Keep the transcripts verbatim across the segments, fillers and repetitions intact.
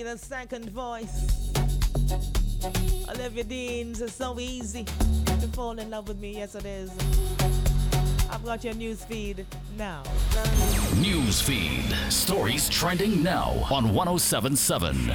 need a second voice. Olivia Dean's is so easy to fall in love with me. Yes, it is. I've got your news feed now. News feed. Stories trending now on one oh seven point seven.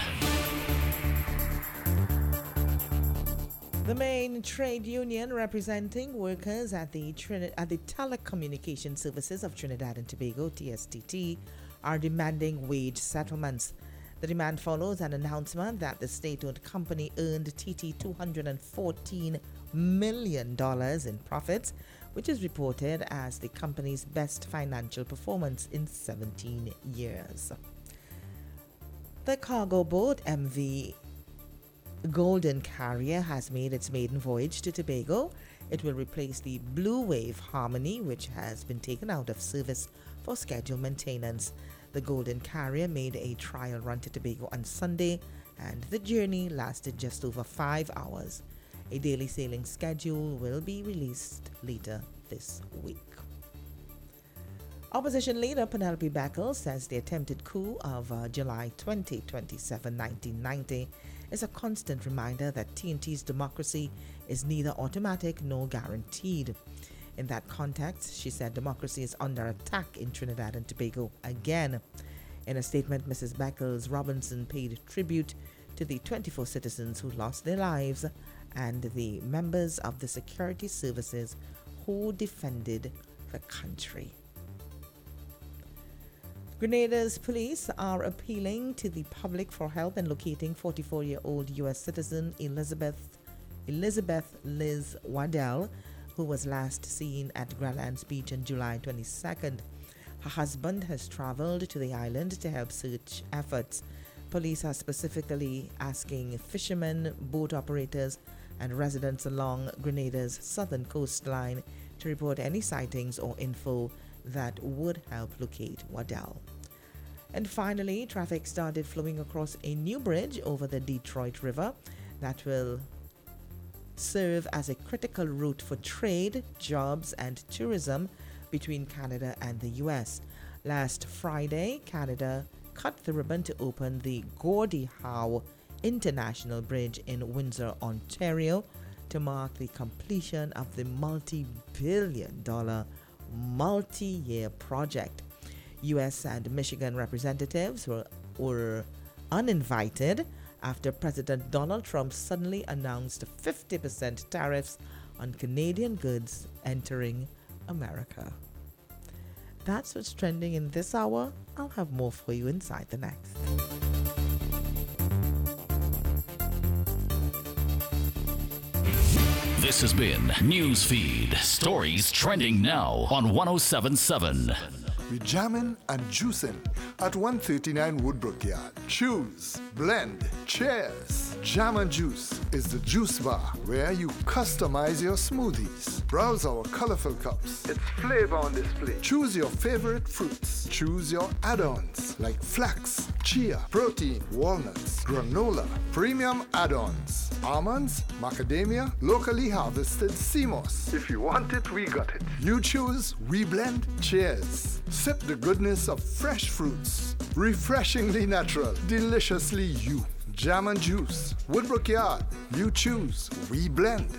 The main trade union representing workers at the Trini- at the Telecommunication Services of Trinidad and Tobago, T S T T, are demanding wage settlements. The demand follows an announcement that the state-owned company earned T T two hundred fourteen million dollars in profits, which is reported as the company's best financial performance in seventeen years. The cargo boat M V Golden Carrier has made its maiden voyage to Tobago. It will replace the Blue Wave Harmony, which has been taken out of service for scheduled maintenance. The Golden Carrier made a trial run to Tobago on Sunday, and the journey lasted just over five hours. A daily sailing schedule will be released later this week. Opposition leader Penelope Beckles says the attempted coup of uh, July twentieth, twenty-seventh, nineteen ninety is a constant reminder that T N T's democracy is neither automatic nor guaranteed. In that context, she said democracy is under attack in Trinidad and Tobago again. In a statement, Missus Beckles Robinson paid tribute to the twenty-four citizens who lost their lives and the members of the security services who defended the country. Grenada's police are appealing to the public for help in locating forty-four-year-old U S citizen Elizabeth Elizabeth Liz Waddell, who was last seen at Grandlands Beach on July twenty-second. Her husband has traveled to the island to help search efforts. Police are specifically asking fishermen, boat operators, and residents along Grenada's southern coastline to report any sightings or info that would help locate Waddell. And finally, traffic started flowing across a new bridge over the Detroit River that will serve as a critical route for trade, jobs, and tourism between Canada and the U S. Last Friday, Canada cut the ribbon to open the Gordie Howe International Bridge in Windsor, Ontario, to mark the completion of the multi-billion dollar multi-year project. U S and Michigan representatives were, were uninvited after President Donald Trump suddenly announced fifty percent tariffs on Canadian goods entering America. That's what's trending in this hour. I'll have more for you inside the next. This has been Newsfeed. Stories trending now on one oh seven point seven. We jamming and juicing at one thirty-nine Woodbrook Yard. Choose, blend, cheers. Jam and Juice is the juice bar where you customize your smoothies. Browse our colorful cups. It's flavor on display. Choose your favorite fruits. Choose your add-ons like flax, chia, protein, walnuts, granola, premium add-ons, almonds, macadamia, locally harvested sea moss. If you want it, we got it. You choose, we blend, cheers. Sip the goodness of fresh fruits. Refreshingly natural, deliciously you. Jam and Juice, Woodbrook Yard. You choose, we blend.